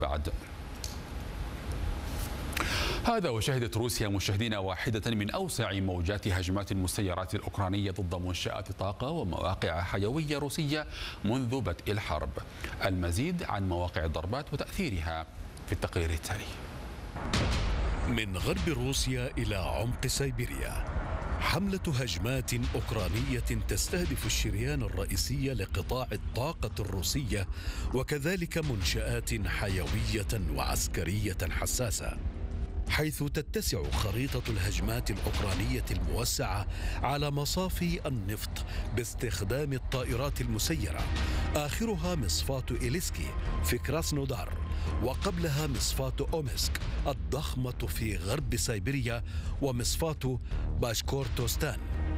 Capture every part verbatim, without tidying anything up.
بعد. هذا وشهدت روسيا مشاهدينا واحدة من أوسع موجات هجمات المسيرات الأوكرانية ضد منشآت طاقة ومواقع حيوية روسية منذ بدء الحرب. المزيد عن مواقع الضربات وتأثيرها في التقرير التالي. من غرب روسيا إلى عمق سيبيريا، حملة هجمات أوكرانية تستهدف الشريان الرئيسي لقطاع الطاقة الروسية وكذلك منشآت حيوية وعسكرية حساسة، حيث تتسع خريطة الهجمات الأوكرانية الموسعة على مصافي النفط باستخدام الطائرات المسيرة، آخرها مصفاة إليسكي في كراسنودار، وقبلها مصفاة أومسك الضخمة في غرب سيبيريا ومصفاة باشكورتوستان.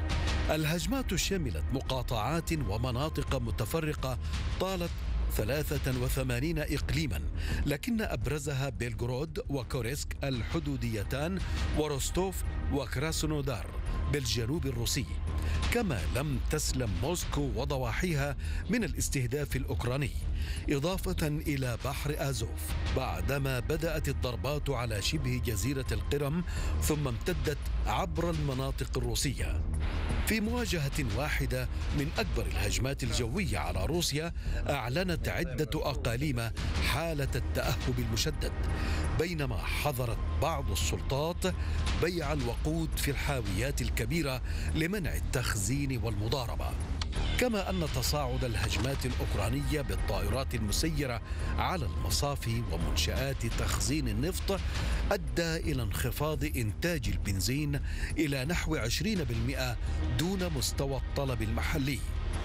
الهجمات شملت مقاطعات ومناطق متفرقة طالت ثلاثة وثمانين إقليما، لكن أبرزها بيلغرود وكورسك الحدوديتان وروستوف وكراسنودار بالجنوب الروسي. كما لم تسلم موسكو وضواحيها من الاستهداف الأوكراني، إضافة إلى بحر آزوف بعدما بدأت الضربات على شبه جزيرة القرم ثم امتدت عبر المناطق الروسية. في مواجهة واحدة من أكبر الهجمات الجوية على روسيا، أعلنت عدة أقاليم حالة التأهب المشدد، بينما حظرت بعض السلطات بيع الوقود في الحاويات الكبيرة لمنع التخزين والمضاربة. كما أن تصاعد الهجمات الأوكرانية بالطائرات المسيرة على المصافي ومنشآت تخزين النفط أدى إلى انخفاض إنتاج البنزين إلى نحو عشرين بالمئة دون مستوى الطلب المحلي.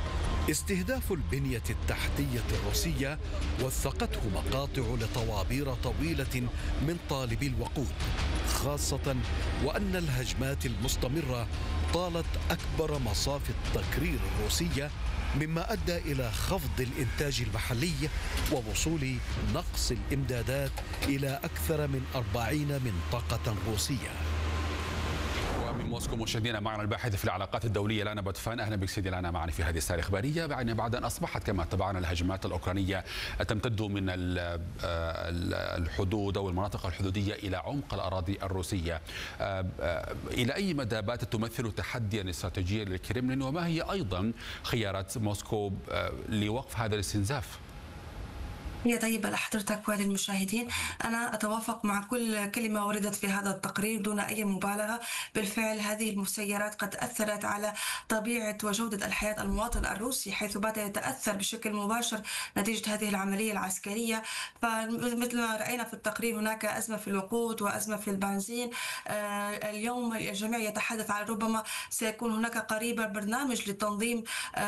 استهداف البنية التحتية الروسية وثقته مقاطع لطوابير طويلة من طالبي الوقود، خاصة وأن الهجمات المستمرة طالت أكبر مصافي التكرير الروسية، مما أدى إلى خفض الإنتاج المحلي ووصول نقص الإمدادات إلى أكثر من أربعين منطقة روسية. من موسكو مشاهدينا معنا الباحث في العلاقات الدولية لانا بطفان. اهلا بك سيدي لانا معنا في هذه الساعة الإخبارية بعد بعد ان اصبحت كما تابعنا الهجمات الأوكرانية تمتد من الحدود او المناطق الحدودية الى عمق الأراضي الروسية. الى اي مدى باتت تمثل تحديا استراتيجيا للكرملين، وما هي ايضا خيارات موسكو لوقف هذا الاستنزاف؟ هي طيبة لحضرتك وللمشاهدين. أنا أتوافق مع كل كلمة وردت في هذا التقرير دون أي مبالغة. بالفعل هذه المسيرات قد أثرت على طبيعة وجودة الحياة المواطن الروسي، حيث بات يتأثر بشكل مباشر نتيجة هذه العملية العسكرية. فمثل ما رأينا في التقرير هناك أزمة في الوقود وأزمة في البنزين. اليوم الجميع يتحدث عن ربما سيكون هناك قريبا برنامج لتنظيم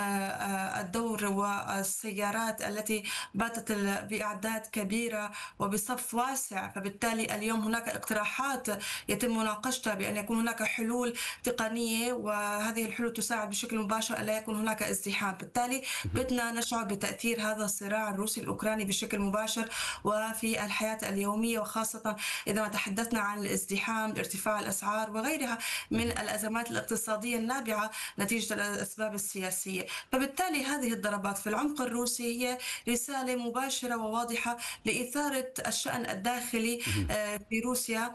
الدور والسيارات التي باتت بأعداد كبيرة وبصف واسع. فبالتالي اليوم هناك اقتراحات يتم مناقشتها بأن يكون هناك حلول تقنية، وهذه الحلول تساعد بشكل مباشر ألا يكون هناك ازدحام. بالتالي بدنا نشعر بتأثير هذا الصراع الروسي الأوكراني بشكل مباشر وفي الحياة اليومية، وخاصة إذا ما تحدثنا عن الازدحام، ارتفاع الأسعار وغيرها من الأزمات الاقتصادية النابعة نتيجة الأسباب السياسية. فبالتالي هذه الضربات في العمق الروسي هي رسالة مباشرة وواضحة لإثارة الشأن الداخلي في روسيا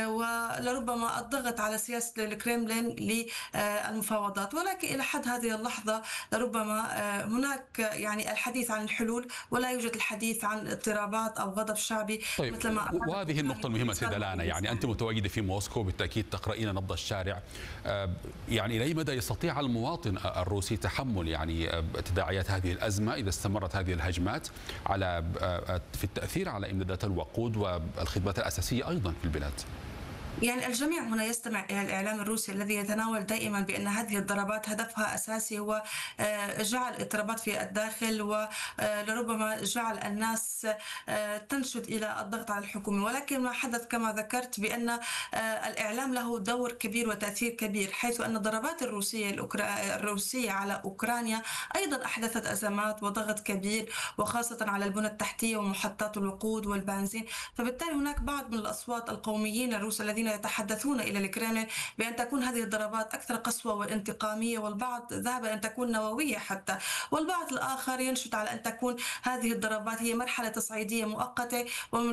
ولربما الضغط على سياسة الكرملين للمفاوضات. ولكن إلى حد هذه اللحظة لربما هناك يعني الحديث عن الحلول ولا يوجد الحديث عن اضطرابات أو غضب شعبي. طيب، مثل ما وهذه النقطة المهمة سيدة لانا، يعني أنت متواجدة في موسكو بالتأكيد تقرأين نبض الشارع. يعني إلى أي مدى يستطيع المواطن الروسي تحمل يعني تداعيات هذه الأزمة إذا استمرت هذه الهجمات على في التأثير على إمدادات الوقود والخدمات الأساسية أيضا في البلاد؟ يعني الجميع هنا يستمع إلى الإعلام الروسي الذي يتناول دائما بأن هذه الضربات هدفها أساسي هو جعل اضطرابات في الداخل ولربما جعل الناس تنشد إلى الضغط على الحكومة. ولكن ما حدث كما ذكرت بأن الإعلام له دور كبير وتأثير كبير، حيث أن الضربات الروسية الروسية على أوكرانيا أيضا أحدثت أزمات وضغط كبير، وخاصة على البنى التحتية ومحطات الوقود والبنزين. فبالتالي هناك بعض من الأصوات القوميين الروس الذين يتحدثون إلى الكرملين بأن تكون هذه الضربات أكثر قسوة وانتقامية، والبعض ذهب أن تكون نووية حتى، والبعض الآخر ينشد على أن تكون هذه الضربات هي مرحلة تصعيدية مؤقتة ومن